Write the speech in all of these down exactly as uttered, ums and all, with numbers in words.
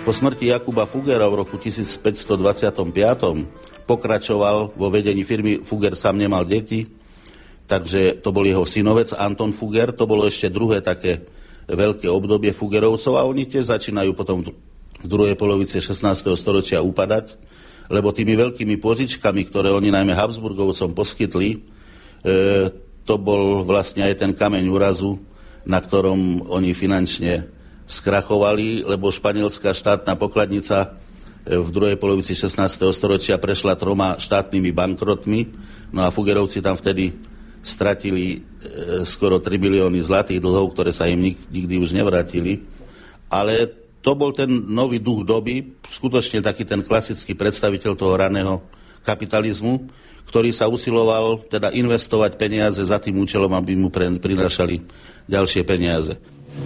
Po smrti Jakuba Fugera v roku tisícpäťstodvadsaťpäť pokračoval vo vedení firmy. Fuger sám nemal deti, takže to bol jeho synovec Anton Fuger. To bolo ešte druhé také veľké obdobie Fugerovcov a oni tiež začínajú potom v druhej polovici šestnásteho storočia upadať, lebo tými veľkými požičkami, ktoré oni najmä Habsburgovcom poskytli, e, to bol vlastne aj ten kameň úrazu, na ktorom oni finančne skrachovali, lebo španielská štátna pokladnica v druhej polovici šestnásteho storočia prešla troma štátnymi bankrotmi, no a Fugerovci tam vtedy stratili e, skoro tri bilióny zlatých dlhov, ktoré sa im nik, nikdy už nevrátili. Ale to bol ten nový duch doby, skutočne taký ten klasický predstaviteľ toho raného kapitalizmu, ktorý sa usiloval teda investovať peniaze za tým účelom, aby mu pre, prinášali ďalšie peniaze.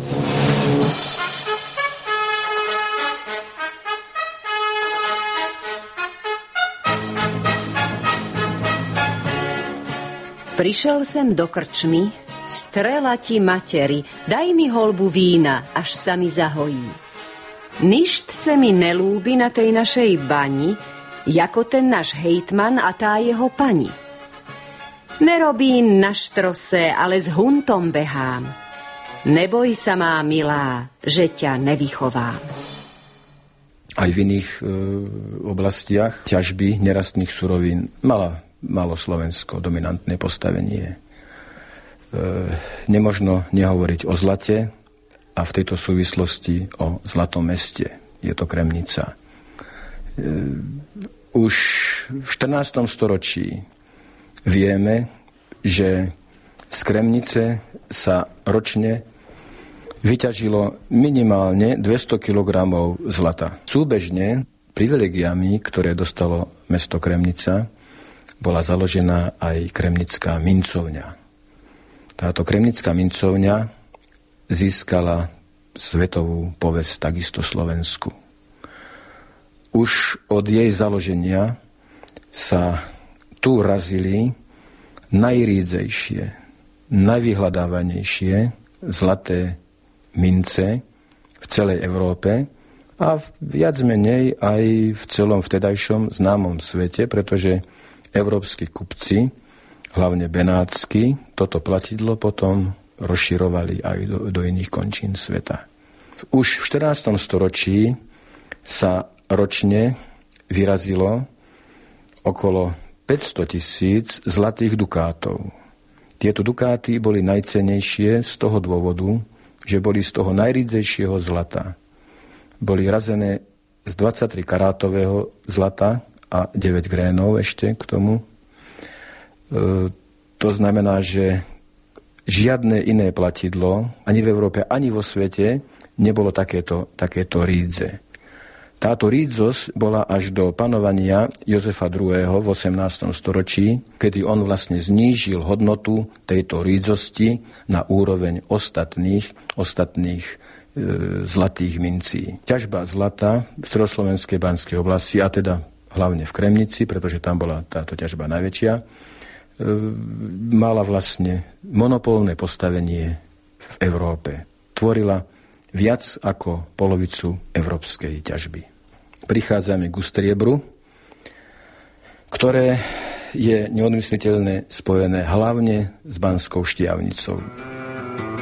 Prišiel sem do krčmy, strela ti materi, daj mi holbu vína, až sa mi zahojí. Ništ se mi nelúbi na tej našej bani, jako ten náš hejtman a tá jeho pani. Nerobím na štrose, ale s huntom behám. Neboj sa, má milá, že ťa nevychovám. Aj v iných e, oblastiach ťažby nerastných surovín mala malo Slovensko dominantné postavenie. E, nemožno nehovoriť o zlate a v tejto súvislosti o Zlatom meste. Je to Kremnica. E, už v štrnástom storočí vieme, že z Kremnice sa ročne vyťažilo minimálne dvesto kilogramov zlata. Súbežne privilegiami, ktoré dostalo mesto Kremnica, bola založená aj Kremnická mincovňa. Táto Kremnická mincovňa získala svetovú povesť takisto Slovensku. Už od jej založenia sa tu razili najrídzejšie, najvyhľadávanejšie zlaté mince v celej Európe a viac menej aj v celom vtedajšom známom svete, pretože európski kupci, hlavne benátsky, toto platidlo potom rozširovali aj do, do iných končín sveta. Už v štrnástom storočí sa ročne vyrazilo okolo päťsto tisíc zlatých dukátov. Tieto dukáty boli najcennejšie z toho dôvodu, že boli z toho najrídzejšieho zlata. Boli razené z dvadsaťtri karátového zlata a deväť grénov ešte k tomu. E, to znamená, že žiadne iné platidlo, ani v Európe, ani vo svete, nebolo takéto, takéto rídze. Táto rídzosť bola až do panovania Jozefa druhého. v osemnástom storočí, kedy on vlastne znížil hodnotu tejto rídzosti na úroveň ostatných, ostatných e, zlatých mincí. Ťažba zlata v stredoslovenskej Banskej oblasti, a teda hlavne v Kremnici, pretože tam bola táto ťažba najväčšia, e, mala vlastne monopolné postavenie v Európe. Tvorila viac ako polovicu európskej ťažby. Prichádzame k striebru, ktoré je neodmysliteľne spojené hlavne s Banskou Štiavnicou.